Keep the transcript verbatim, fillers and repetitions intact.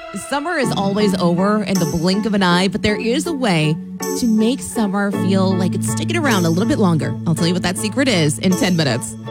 Summer is always over in the blink of an eye, but there is a way to make summer feel like it's sticking around a little bit longer. I'll tell you what that secret is in ten minutes.